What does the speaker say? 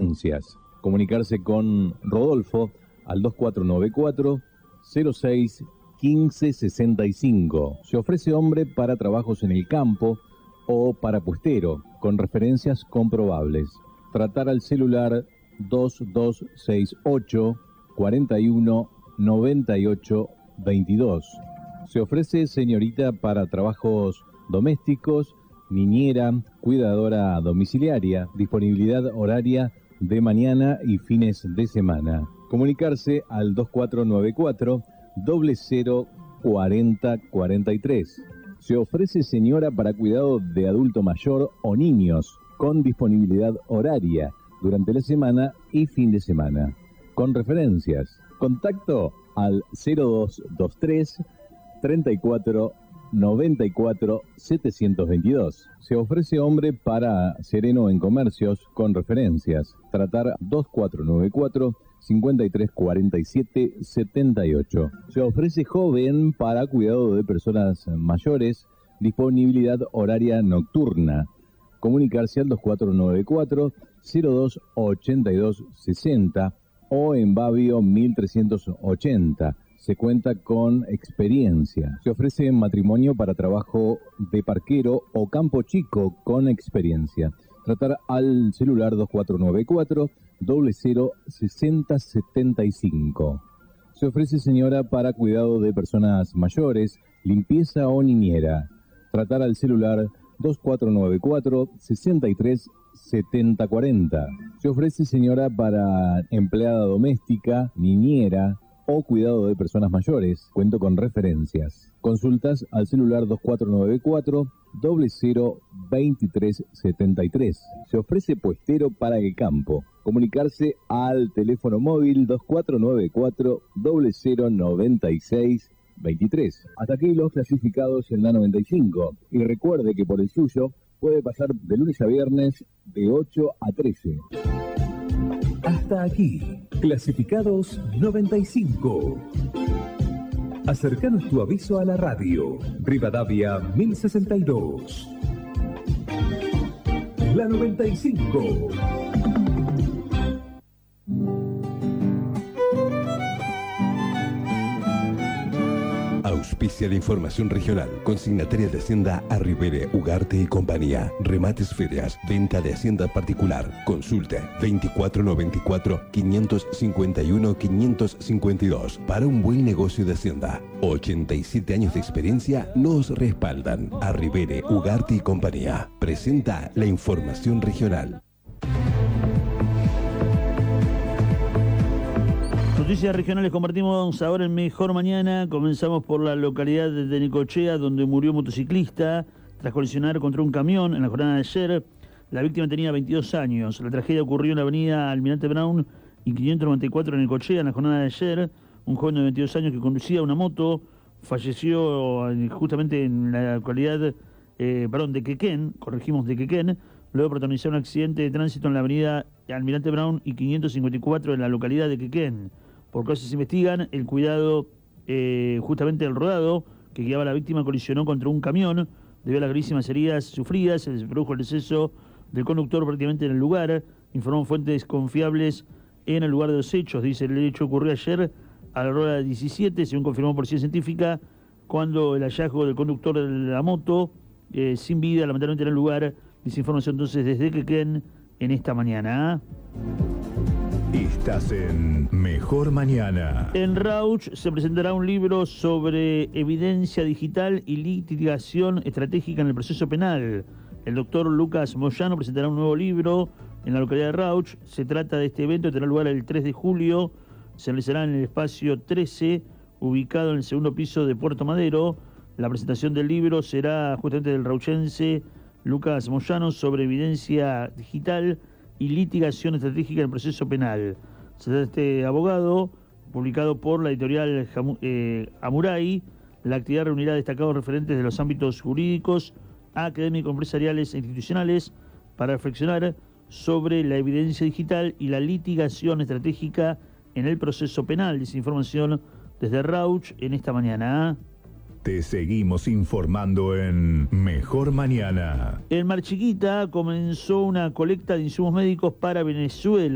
referencias. Comunicarse con Rodolfo al 2494 06 15 65. Se ofrece hombre para trabajos en el campo o para puestero, con referencias comprobables. Tratar al celular 2268 41 98 22. Se ofrece señorita para trabajos domésticos, niñera, cuidadora domiciliaria, disponibilidad horaria de mañana y fines de semana. Comunicarse al 2494 00 40 43. Se ofrece señora para cuidado de adulto mayor o niños, con disponibilidad horaria durante la semana y fin de semana. Con referencias. Contacto al 0223 34 94 722. Se ofrece hombre para sereno en comercios con referencias. Tratar 2494 53 47 78. Se ofrece joven para cuidado de personas mayores, disponibilidad horaria nocturna. Comunicarse al 2494 02 82 60 o en Babio 1380. Se cuenta con experiencia. Se ofrece matrimonio para trabajo de parquero o campo chico con experiencia. Tratar al celular 2494 00 60 75. Se ofrece señora para cuidado de personas mayores, limpieza o niñera. Tratar al celular 2494 63 70 40. Se ofrece señora para empleada doméstica, niñera o cuidado de personas mayores. Cuento con referencias. Consultas al celular 2494 00 23 73. Se ofrece puestero para el campo. Comunicarse al teléfono móvil 2494 00 96 23. Hasta aquí los clasificados en la 95. Y recuerde que por el suyo puede pasar de lunes a viernes de 8 a 13. Hasta aquí, clasificados 95. Acercanos tu aviso a la radio. Rivadavia 1062. La 95. Auspicia la información regional. Consignataria de Hacienda Arribere, Ugarte y compañía. Remates, ferias, venta de hacienda particular. Consulte 2494 551 552. Para un buen negocio de hacienda. 87 años de experiencia nos respaldan. Arribere, Ugarte y compañía. Presenta la información regional. Noticias regionales compartimos ahora en Mejor Mañana. Comenzamos por la localidad de Necochea, donde murió un motociclista tras colisionar contra un camión en la jornada de ayer. La víctima tenía 22 años. La tragedia ocurrió en la avenida Almirante Brown y 594 en Necochea en la jornada de ayer. Un joven de 22 años que conducía una moto falleció justamente en la localidad de Quequén, de Quequén, luego protagonizó un accidente de tránsito en la avenida Almirante Brown y 554 en la localidad de Quequén. Por causas se investigan, el cuidado justamente del rodado que guiaba a la víctima colisionó contra un camión. Debido a las gravísimas heridas sufridas, se produjo el deceso del conductor prácticamente en el lugar. Informó fuentes confiables en el lugar de los hechos. Dice, el hecho ocurrió ayer a la hora 17, según confirmó Policía Científica, cuando el hallazgo del conductor de la moto, sin vida, lamentablemente en el lugar. Dice información entonces desde Quequén en esta mañana. Estás en Mejor Mañana. En Rauch se presentará un libro sobre evidencia digital y litigación estratégica en el proceso penal. El doctor Lucas Moyano presentará un nuevo libro en la localidad de Rauch. Se trata de este evento que tendrá lugar el 3 de julio. Se realizará en el espacio 13, ubicado en el segundo piso de Puerto Madero. La presentación del libro será justamente del rauchense Lucas Moyano sobre evidencia digital y litigación estratégica en el proceso penal. Se trata de este abogado, publicado por la editorial Amurai. La actividad reunirá destacados referentes de los ámbitos jurídicos, académicos, empresariales e institucionales para reflexionar sobre la evidencia digital y la litigación estratégica en el proceso penal. Dice información desde Rauch en esta mañana. Te seguimos informando en Mejor Mañana. En Mar Chiquita comenzó una colecta de insumos médicos para Venezuela.